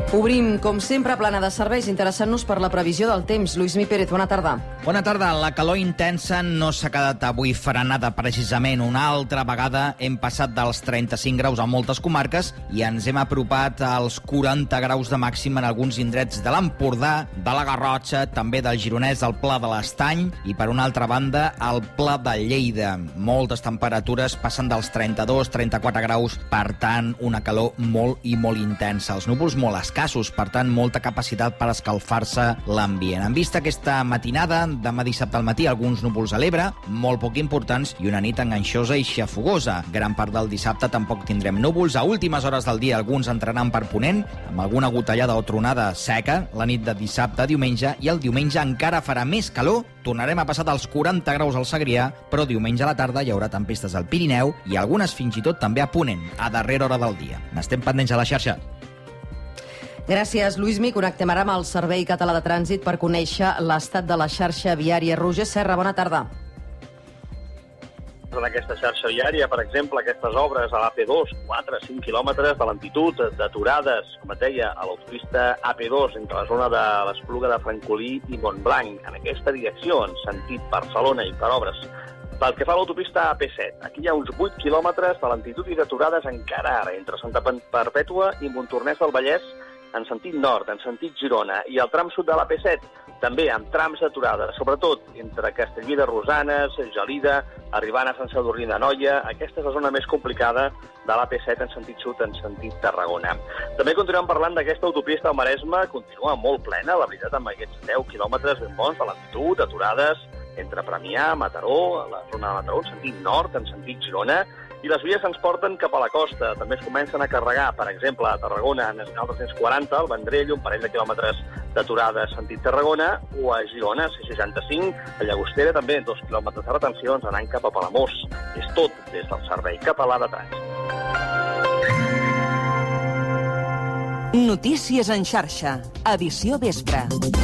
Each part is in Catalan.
Obrim, com sempre, plana de serveis, interessant-nos per la previsió del temps. Lluís Mi Pérez, bona tarda. Bona tarda. La calor intensa no s'ha quedat avui frenada precisament. Una altra vegada hem passat dels 35 graus a moltes comarques i ens hem apropat als 40 graus de màxim en alguns indrets de l'Empordà, de la Garrotxa, també del Gironès, del Pla de l'Estany i, per una altra banda, al Pla de Lleida. Moltes temperatures passen dels 32-34 graus, per tant, una calor molt i molt intensa. Els núvols molt escassos, per tant, molta capacitat per escalfar-se l'ambient. En vista aquesta matinada, demà dissabte al matí, alguns núvols a l'Ebre, molt poc importants, i una nit enganxosa i xafogosa. Gran part del dissabte tampoc tindrem núvols. A últimes hores del dia alguns entraran per ponent, amb alguna gotellada o tronada seca, la nit de dissabte a diumenge, i el diumenge encara farà més calor. Tornarem a passar dels 40 graus al Segrià, però diumenge a la tarda hi haurà tempestes al Pirineu i algunes fins i tot també a ponent, a darrera hora del dia. N'estem pendents a la xarxa. Gràcies, Lluís Mi. Connectem ara amb el Servei Català de Trànsit per conèixer l'estat de la xarxa viària. Roger Serra, bona tarda. En aquesta xarxa viària, per exemple, aquestes obres a l'AP2, 4-5 quilòmetres de lentitud, d'aturades, com et deia, a l'autopista AP2, entre la zona de l'Espluga de Francolí i Montblanc, en aquesta direcció, en sentit Barcelona i per obres. Pel que fa a l'autopista AP7, aquí hi ha uns 8 quilòmetres de lentitud i d'aturades encara ara, entre Santa Perpètua i Montornès del Vallès, en sentit nord, en sentit Girona, i el tram sud de l'AP7, també amb trams d'aturada, sobretot entre Castellví de Rosanes, Gelida, arribant a Sant Sadurní d'Anoia. Aquesta és la zona més complicada de l'AP7 en sentit sud, en sentit Tarragona. També continuem parlant d'aquesta autopista al Maresme, continua molt plena, la veritat, amb aquests 10 quilòmetres ben bons de lentitud, aturades entre Premià, Mataró, la zona de Mataró, en sentit nord, en sentit Girona, i les vies ens porten cap a la costa. També es comencen a carregar, per exemple, a Tarragona, en el 340, al Vendrell, un parell de quilòmetres d'aturada sentit Tarragona, o a Girona, C65, a Llagostera, també 2 quilòmetres de retencions anant cap a Palamós. És tot des del Servei Català de Trànsit. Notícies en xarxa, edició vespre.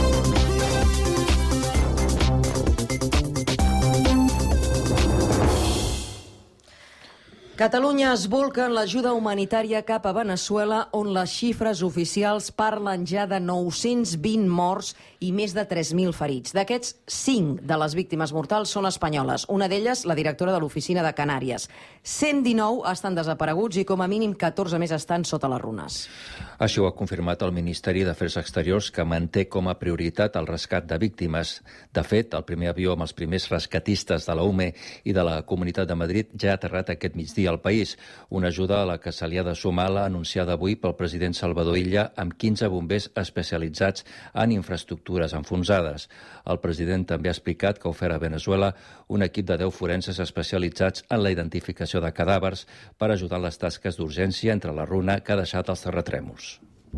Catalunya es bolca en l'ajuda humanitària cap a Veneçuela, on les xifres oficials parlen ja de 920 morts i més de 3.000 ferits. D'aquests, 5 de les víctimes mortals són espanyoles. Una d'elles, la directora de l'Oficina de Canàries. 119 estan desapareguts i com a mínim 14 més estan sota les runes. Així ho ha confirmat el Ministeri d'Afers Exteriors, que manté com a prioritat el rescat de víctimes. De fet, el primer avió amb els primers rescatistes de la UME i de la Comunitat de Madrid ja ha aterrat aquest migdia al país. Una ajuda a la que se li ha de sumar la anunciada avui pel president Salvador Illa amb 15 bombers especialitzats en infraestructures enfonsades. El president també ha explicat que ha ofert a Veneçuela un equip de 10 forenses especialitzats en la identificació de cadàvers per ajudar en les tasques d'urgència entre la runa que ha deixat els terratrèmols.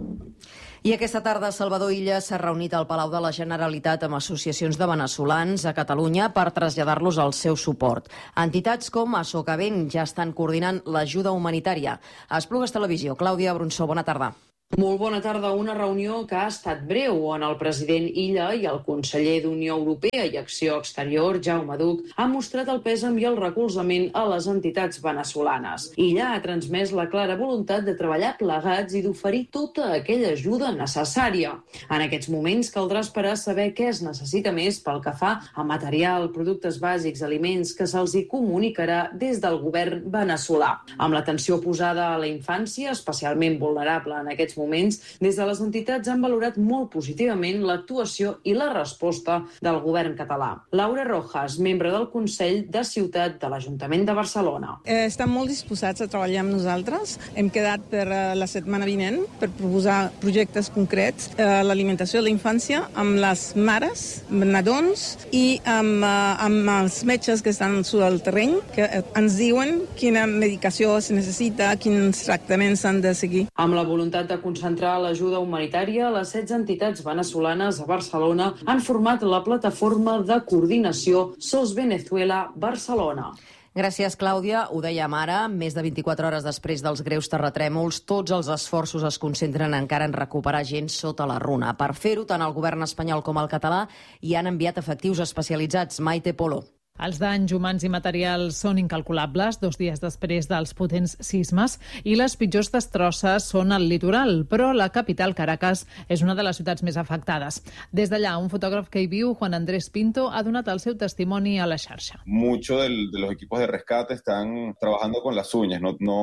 I aquesta tarda Salvador Illa s'ha reunit al Palau de la Generalitat amb associacions de veneçolans a Catalunya per traslladar-los el seu suport. Entitats com Socavent ja estan coordinant l'ajuda humanitària. A Esplugues Televisió, Clàudia Brunçó, bona tarda. Molt bona tarda. Una reunió que ha estat breu, on el president Illa i el conseller d'Unió Europea i Acció Exterior, Jaume Duch, han mostrat el pèsam i el recolzament a les entitats veneçolanes. Illa ha transmès la clara voluntat de treballar plegats i d'oferir tota aquella ajuda necessària. En aquests moments caldrà esperar a saber què es necessita més pel que fa a material, productes bàsics, aliments, que se'ls hi comunicarà des del govern veneçolà. Amb l'atenció posada a la infància, especialment vulnerable en aquests moments, des de les entitats han valorat molt positivament l'actuació i la resposta del govern català. Laura Rojas, membre del Consell de Ciutat de l'Ajuntament de Barcelona. Estan molt disposats a treballar amb nosaltres. Hem quedat per la setmana vinent per proposar projectes concrets, l'alimentació de la infància, amb les mares, nadons i amb els metges que estan sobre el terreny, que ens diuen quina medicació es necessita, quins tractaments s'han de seguir. Amb la voluntat de concentrar l'ajuda humanitària, les 16 entitats veneçolanes a Barcelona han format la plataforma de coordinació SOS Venezuela Barcelona. Gràcies, Clàudia. Ho dèiem ara, més de 24 hores després dels greus terratrèmols, tots els esforços es concentren encara en recuperar gent sota la runa. Per fer-ho, tant el govern espanyol com el català hi han enviat efectius especialitzats. Maite Polo. Els danys humans i materials són incalculables 2 dies després dels potents sismes i les pitjors destrosses són al litoral, però la capital, Caracas, és una de les ciutats més afectades. Des d'allà, un fotògraf que hi viu, Juan Andrés Pinto, ha donat el seu testimoni a la xarxa. Muchos de los equipos de rescate están trabajando con las uñas,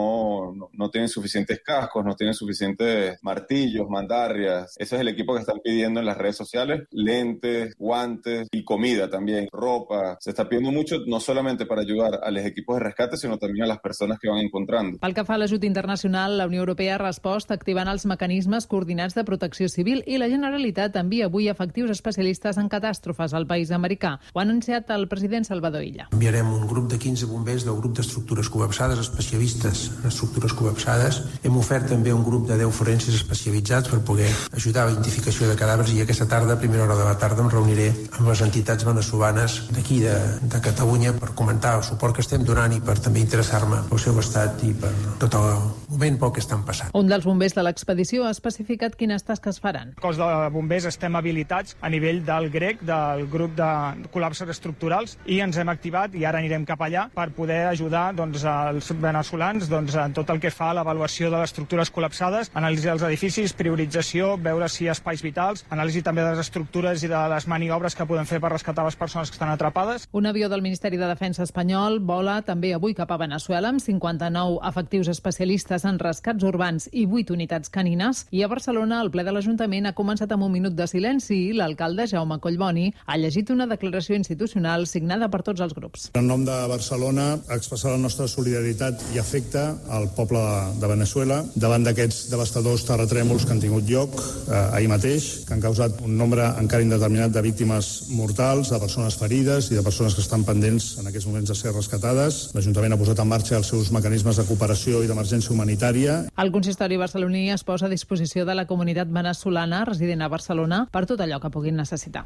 no tienen suficientes cascos, no tienen suficientes martillos, mandarrias. Ese es el equipo que están pidiendo en las redes sociales, lentes, guantes y comida también, ropa. Se está pidiendo mucho, no solamente para ayudar a los equipos de rescate, sino también a las personas que van encontrando. Pel que fa a l'ajut internacional, la Unió Europea ha respost activant els mecanismes coordinats de protecció civil i la Generalitat envia avui efectius especialistes en catàstrofes al país americà. Ho ha anunciat el president Salvador Illa. Enviarem un grup de 15 bombers del grup d'estructures col·lapsades, especialistes en estructures col·lapsades. Hem ofert també un grup de 10 forenses especialitzats per poder ajudar a la identificació de cadàvers i aquesta tarda, a primera hora de la tarda, em reuniré amb les entitats veneçolanes d'aquí de Catalunya per comentar el suport que estem donant i per també interessar-me pel seu estat i per tot el moment pel que estan passant. Un dels bombers de l'expedició ha especificat quines tasques faran. El cos de bombers estem habilitats a nivell del GREC, del grup de col·lapses estructurals, i ens hem activat i ara anirem cap allà per poder ajudar els veneçolans en tot el que fa a l'avaluació de les estructures col·lapsades, anàlisi dels edificis, priorització, veure si hi ha espais vitals, anàlisi també de les estructures i de les maniobres que podem fer per rescatar les persones que estan atrapades. Un avió del Ministeri de Defensa espanyol vola també avui cap a Veneçuela amb 59 efectius especialistes en rescats urbans i 8 unitats canines, i a Barcelona el ple de l'Ajuntament ha començat amb un minut de silenci i l'alcalde Jaume Collboni ha llegit una declaració institucional signada per tots els grups. En nom de Barcelona, expressar la nostra solidaritat i afecte al poble de Veneçuela davant d'aquests devastadors terratrèmols que han tingut lloc ahir mateix, que han causat un nombre encara indeterminat de víctimes mortals, de persones ferides i de persones que estan pendents en aquests moments de ser rescatades. L'Ajuntament ha posat en marxa els seus mecanismes de cooperació i d'emergència humanitària. El consistori barceloní es posa a disposició de la comunitat veneçolana resident a Barcelona per tot allò que puguin necessitar.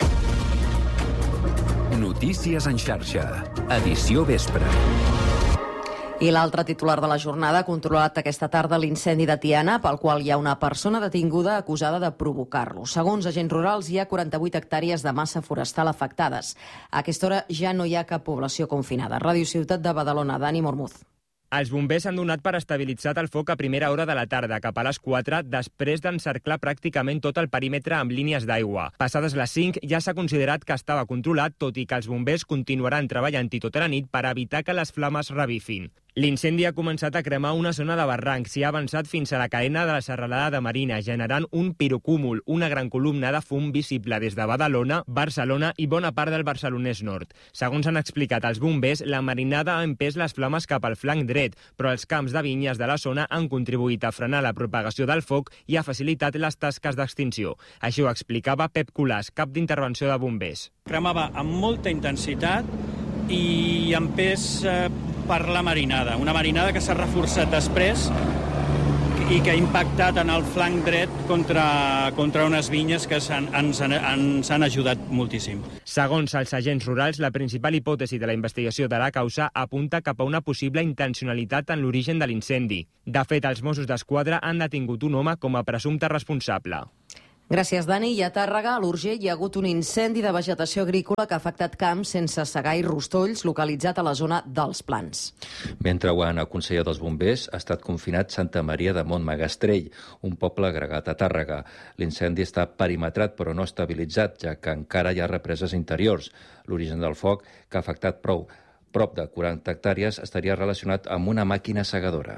Notícies en xarxa. Edició vespre. I l'altre titular de la jornada ha controlat aquesta tarda l'incendi de Tiana, pel qual hi ha una persona detinguda acusada de provocar-lo. Segons agents rurals, hi ha 48 hectàrees de massa forestal afectades. A aquesta hora ja no hi ha cap població confinada. Ràdio Ciutat de Badalona, Dani Mormuz. Els bombers han donat per estabilitzat el foc a primera hora de la tarda, cap a les 4, després d'encerclar pràcticament tot el perímetre amb línies d'aigua. Passades les 5, ja s'ha considerat que estava controlat, tot i que els bombers continuaran treballant-hi tota la nit per evitar que les flames revifin. L'incendi ha començat a cremar una zona de barrancs i ha avançat fins a la caena de la serralada de Marina, generant un pirocúmul, una gran columna de fum visible des de Badalona, Barcelona i bona part del Barcelonès Nord. Segons han explicat els bombers, la marinada ha empès les flames cap al flanc dret, però els camps de vinyes de la zona han contribuït a frenar la propagació del foc i ha facilitat les tasques d'extinció. Així ho explicava Pep Colàs, cap d'intervenció de bombers. Cremava amb molta intensitat i empès per la marinada, una marinada que s'ha reforçat després i que ha impactat en el flanc dret contra unes vinyes que ens han ajudat moltíssim. Segons els agents rurals, la principal hipòtesi de la investigació de la causa apunta cap a una possible intencionalitat en l'origen de l'incendi. De fet, els Mossos d'Esquadra han detingut un home com a presumpte responsable. Gràcies, Dani. I a Tàrrega, a l'Urgell, hi ha hagut un incendi de vegetació agrícola que ha afectat camps sense segar i rostolls, localitzat a la zona dels Plans. Mentre ho han aconsellat els bombers, ha estat confinat Santa Maria de Montmagastrell, un poble agregat a Tàrrega. L'incendi està perimetrat però no estabilitzat, ja que encara hi ha represes interiors. L'origen del foc, que ha afectat prop de 40 hectàrees, estaria relacionat amb una màquina segadora.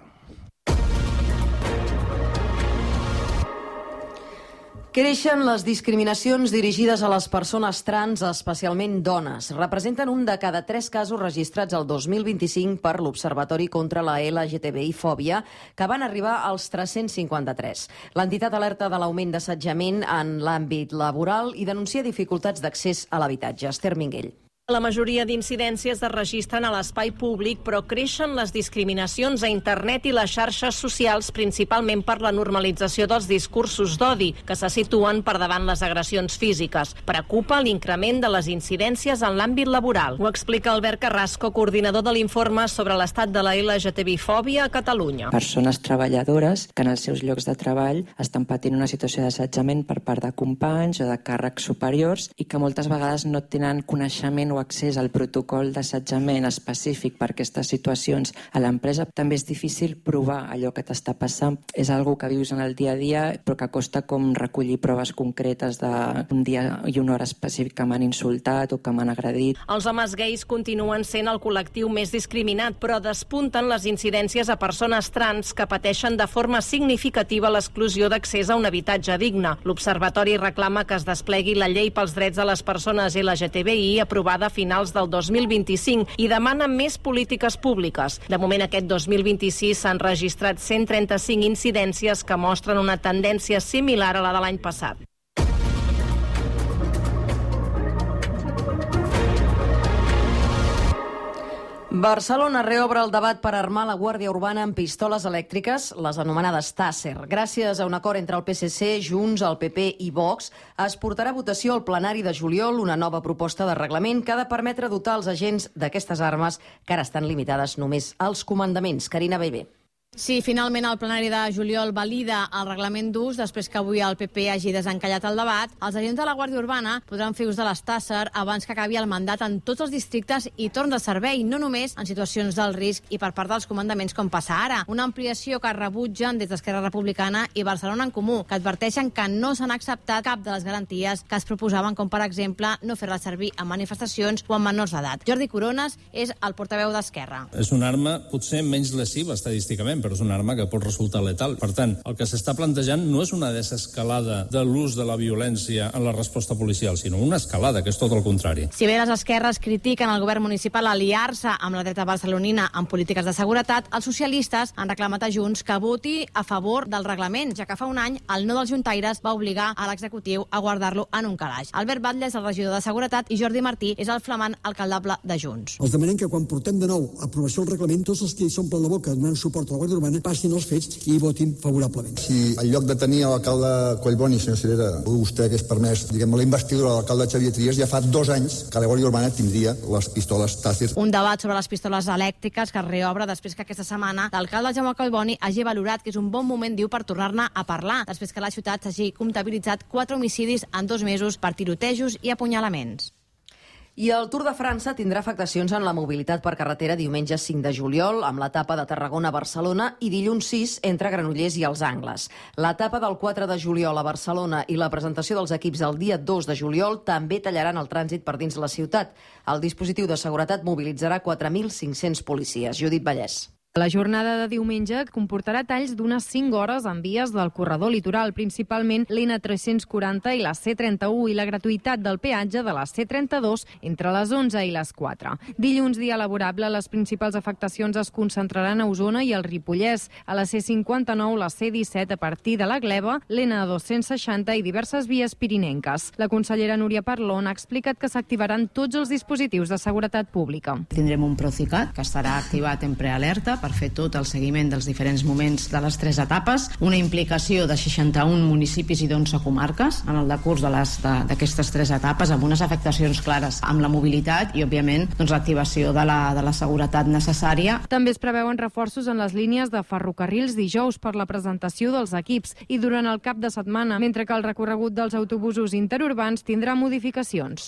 Creixen les discriminacions dirigides a les persones trans, especialment dones. Representen un de cada 3 casos registrats el 2025 per l'Observatori contra la LGTBI-fòbia, que van arribar als 353. L'entitat alerta de l'augment d'assetjament en l'àmbit laboral i denuncia dificultats d'accés a l'habitatge. Esther Minguell. La majoria d'incidències es registren a l'espai públic, però creixen les discriminacions a internet i les xarxes socials, principalment per la normalització dels discursos d'odi, que se situen per davant les agressions físiques. Preocupa l'increment de les incidències en l'àmbit laboral. Ho explica Albert Carrasco, coordinador de l'informe sobre l'estat de la LGTBI-fòbia a Catalunya. Persones treballadores que en els seus llocs de treball estan patint una situació d'assetjament per part de companys o de càrrecs superiors i que moltes vegades no tenen coneixement o accés al protocol d'assetjament específic per aquestes situacions a l'empresa, també és difícil provar allò que t'està passant. És algo que vius en el dia a dia, però que costa com recollir proves concretes d'un dia i una hora específic que m'han insultat o que m'han agredit. Els homes gais continuen sent el col·lectiu més discriminat, però despunten les incidències a persones trans que pateixen de forma significativa l'exclusió d'accés a un habitatge digne. L'Observatori reclama que es desplegui la llei pels drets de les persones LGTBI aprovada a finals del 2025 i demana més polítiques públiques. De moment, aquest 2026 s'han registrat 135 incidències que mostren una tendència similar a la de l'any passat. Barcelona reobre el debat per armar la Guàrdia Urbana amb pistoles elèctriques, les anomenades Taser. Gràcies a un acord entre el PSC, Junts, el PP i Vox, es portarà a votació al plenari de juliol una nova proposta de reglament que ha de permetre dotar els agents d'aquestes armes que ara estan limitades només als comandaments. Carina Bellver. Sí, finalment el plenari de juliol valida el reglament d'ús després que avui el PP hagi desencallat el debat. Els agents de la Guàrdia Urbana podran fer ús de les Taser abans que acabi el mandat en tots els districtes i torn de servei, no només en situacions del risc i per part dels comandaments com passa ara. Una ampliació que rebutgen des d'Esquerra Republicana i Barcelona en Comú, que adverteixen que no s'han acceptat cap de les garanties que es proposaven, com per exemple no fer-la servir en manifestacions o en menors d'edat. Jordi Corones és el portaveu d'Esquerra. És una arma potser menys lesiva estadísticament, però és una arma que pot resultar letal. Per tant, el que s'està plantejant no és una desescalada de l'ús de la violència en la resposta policial, sinó una escalada, que és tot el contrari. Si bé les esquerres critiquen el govern municipal aliar-se amb la dreta barcelonina en polítiques de seguretat, els socialistes han reclamat a Junts que voti a favor del reglament, ja que fa un any el no dels juntaires va obligar a l'executiu a guardar-lo en un calaix. Albert Batlle és el regidor de Seguretat i Jordi Martí és el flamant alcaldable de Junts. Els demanem que quan portem de nou a aprovació el reglament, tots els que hi s'omplen la boca donant suport a la Guàrdia Urbana passin els fets i votin favorablement. Si en lloc de tenir l'alcalde Collboni, senyor Cirera, vostè hagués permès, la investidura de l'alcalde Xavier Trias, ja fa 2 anys que la Guàrdia Urbana tindria les pistoles Taser. Un debat sobre les pistoles elèctriques que es reobre després que aquesta setmana l'alcalde Jaume Collboni hagi valorat que és un bon moment, diu, per tornar-ne a parlar, després que la ciutat s'hagi comptabilitzat 4 homicidis en 2 mesos per tirotejos i apunyalaments. I el Tour de França tindrà afectacions en la mobilitat per carretera diumenge 5 de juliol, amb l'etapa de Tarragona a Barcelona i dilluns 6 entre Granollers i els Angles. L'etapa del 4 de juliol a Barcelona i la presentació dels equips el dia 2 de juliol també tallaran el trànsit per dins la ciutat. El dispositiu de seguretat mobilitzarà 4.500 policies. Judit Vallès. La jornada de diumenge comportarà talls d'unes 5 hores en vies del corredor litoral, principalment l'N340 i la C31 i la gratuïtat del peatge de la C32 entre les 11 i les 4. Dilluns, dia laborable, les principals afectacions es concentraran a Osona i al Ripollès, a la C59, la C17 a partir de la Gleva, l'N260 i diverses vies pirinenques. La consellera Núria Parlon ha explicat que s'activaran tots els dispositius de seguretat pública. Tindrem un Procicat que estarà activat en prealerta per fer tot el seguiment dels diferents moments de les 3 etapes, una implicació de 61 municipis i d'11 comarques en el decurs d'aquestes 3 etapes, amb unes afectacions clares amb la mobilitat i, òbviament, l'activació de la seguretat necessària. També es preveuen reforços en les línies de ferrocarrils dijous per la presentació dels equips i durant el cap de setmana, mentre que el recorregut dels autobusos interurbans tindrà modificacions.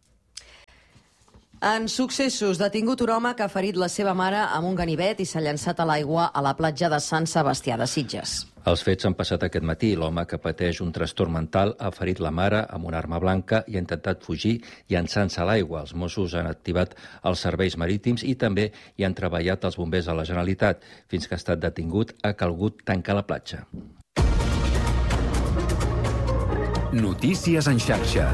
En successos, detingut un home que ha ferit la seva mare amb un ganivet i s'ha llançat a l'aigua a la platja de Sant Sebastià de Sitges. Els fets han passat aquest matí. L'home que pateix un trastorn mental ha ferit la mare amb una arma blanca i ha intentat fugir llançant-se a l'aigua. Els Mossos han activat els serveis marítims i també hi han treballat els bombers de la Generalitat. Fins que ha estat detingut, ha calgut tancar la platja. Notícies en xarxa.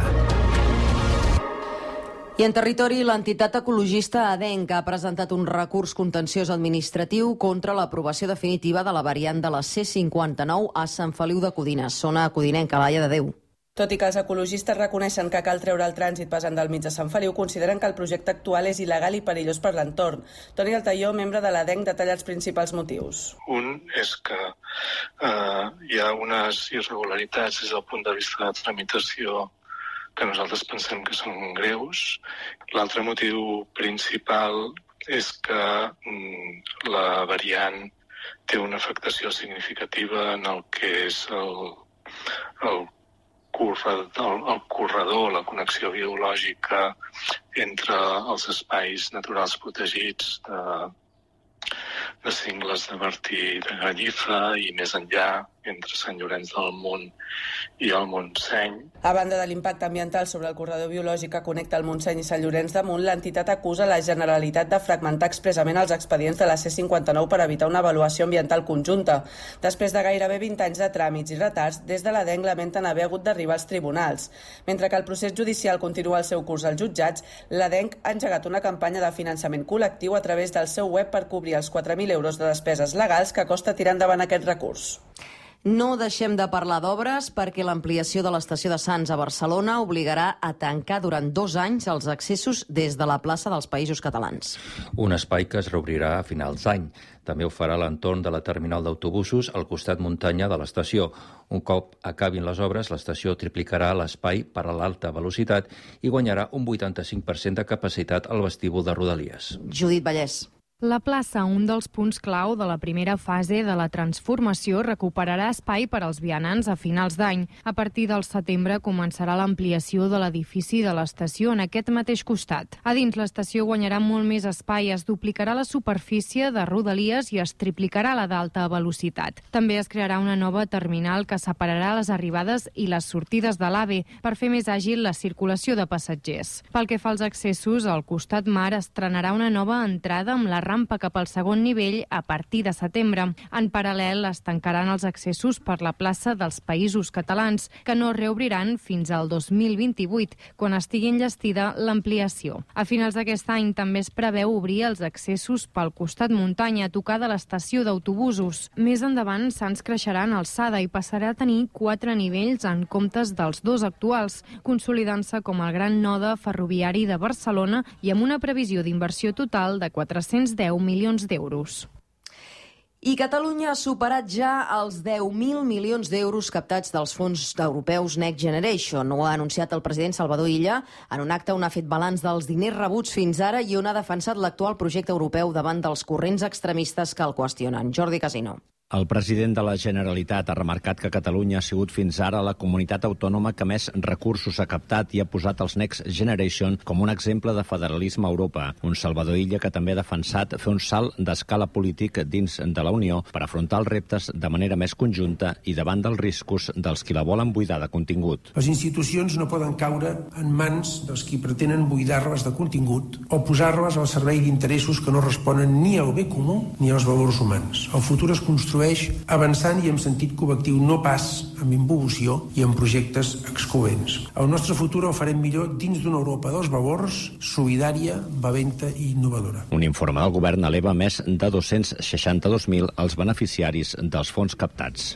I en territori, l'entitat ecologista ADENC ha presentat un recurs contenciós administratiu contra l'aprovació definitiva de la variant de la C59 a Sant Feliu de Codines, zona codinenca, Laia de Déu. Tot i que els ecologistes reconeixen que cal treure el trànsit passant del mig de Sant Feliu, consideren que el projecte actual és il·legal i perillós per l'entorn. Toni Altaió, membre de l'ADENC, detalla els principals motius. Un és que hi ha unes irregularitats des del punt de vista de tramitació que nosaltres pensem que són greus. L'altre motiu principal és que la variant té una afectació significativa en el que és el corredor, la connexió biològica entre els espais naturals protegits de Cingles, de Bertí i de Gallifa i més enllà, entre Sant Llorenç del Munt i el Montseny. A banda de l'impacte ambiental sobre el corredor biològic que connecta el Montseny i Sant Llorenç de Munt, l'entitat acusa la Generalitat de fragmentar expressament els expedients de la C-59 per evitar una avaluació ambiental conjunta. Després de gairebé 20 anys de tràmits i retards, des de l'ADENC lamenten haver hagut d'arribar als tribunals. Mentre que el procés judicial continua el seu curs als jutjats, l'ADENC ha engegat una campanya de finançament col·lectiu a través del seu web per cobrir els 4.000 euros de despeses legals que costa tirar endavant aquest recurs. No deixem de parlar d'obres perquè l'ampliació de l'estació de Sants a Barcelona obligarà a tancar durant 2 anys els accessos des de la plaça dels Països Catalans. Un espai que es reobrirà a finals d'any. També ho farà a l'entorn de la terminal d'autobusos al costat muntanya de l'estació. Un cop acabin les obres, l'estació triplicarà l'espai per a l'alta velocitat i guanyarà un 85% de capacitat al vestíbul de Rodalies. Judit Vallès. La plaça, un dels punts clau de la primera fase de la transformació, recuperarà espai per als vianants a finals d'any. A partir del setembre començarà l'ampliació de l'edifici de l'estació en aquest mateix costat. A dins, l'estació guanyarà molt més espai, es duplicarà la superfície de Rodalies i es triplicarà la d'alta velocitat. També es crearà una nova terminal que separarà les arribades i les sortides de l'AVE per fer més àgil la circulació de passatgers. Pel que fa als accessos, al costat mar estrenarà una nova entrada amb la rampa cap al segon nivell a partir de setembre. En paral·lel, es tancaran els accessos per la plaça dels Països Catalans, que no reobriran fins al 2028, quan estigui enllestida l'ampliació. A finals d'aquest any també es preveu obrir els accessos pel costat muntanya a tocar de l'estació d'autobusos. Més endavant, Sants creixerà en alçada i passarà a tenir 4 nivells en comptes dels 2 actuals, consolidant-se com el gran node ferroviari de Barcelona i amb una previsió d'inversió total de 410 milions d'euros. I Catalunya ha superat ja els 10.000 milions d'euros captats dels fons europeus Next Generation. Ho ha anunciat el president Salvador Illa en un acte on ha fet balanç dels diners rebuts fins ara i on ha defensat l'actual projecte europeu davant dels corrents extremistes que el qüestionen. Jordi Casino. El president de la Generalitat ha remarcat que Catalunya ha sigut fins ara la comunitat autònoma que més recursos ha captat i ha posat els Next Generation com un exemple de federalisme a Europa. Un Salvador Illa que també ha defensat fer un salt d'escala polític dins de la Unió per afrontar els reptes de manera més conjunta i davant dels riscos dels qui la volen buidar de contingut. Les institucions no poden caure en mans dels qui pretenen buidar-les de contingut o posar-les al servei d'interessos que no responen ni al bé comú ni als valors humans. El futur es construeix avançant i amb sentit col·lectiu, no pas amb involució i amb projectes excloents. El nostre futur el farem millor dins d'una Europa dels valors, solidària, valenta i innovadora. Un informe del govern eleva més de 262.000 els beneficiaris dels fons captats.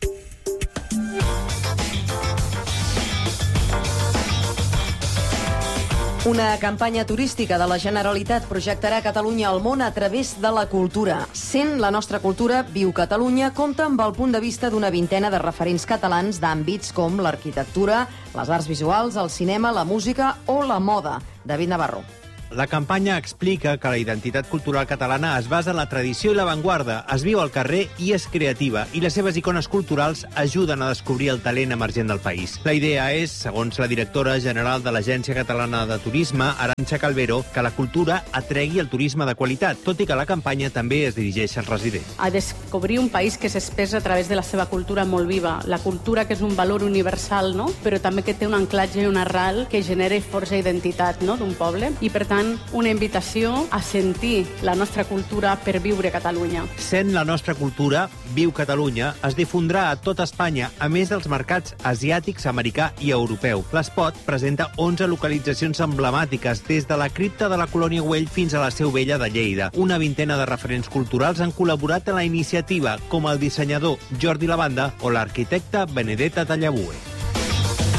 Una campanya turística de la Generalitat projectarà Catalunya al món a través de la cultura. Sent la nostra cultura, Viu Catalunya compta amb el punt de vista d'una vintena de referents catalans d'àmbits com l'arquitectura, les arts visuals, el cinema, la música o la moda. David Navarro. La campanya explica que la identitat cultural catalana es basa en la tradició i l'avantguarda, es viu al carrer i és creativa, i les seves icones culturals ajuden a descobrir el talent emergent del país. La idea és, segons la directora general de l'Agència Catalana de Turisme, Arantxa Calvero, que la cultura atregui el turisme de qualitat, tot i que la campanya també es dirigeix als residents. A descobrir un país que s'expressa a través de la seva cultura molt viva, la cultura que és un valor universal, no? Però també que té un anclatge i un arrel que genera força identitat, no? D'un poble, i per tant una invitació a sentir la nostra cultura per viure a Catalunya. Sent la nostra cultura, Viu Catalunya es difondrà a tot Espanya, a més dels mercats asiàtics, americà i europeu. L'espot presenta 11 localitzacions emblemàtiques, des de la cripta de la Colònia Güell fins a la Seu Vella de Lleida. Una vintena de referents culturals han col·laborat en la iniciativa, com el dissenyador Jordi Lavanda o l'arquitecte Benedetta Tallabue.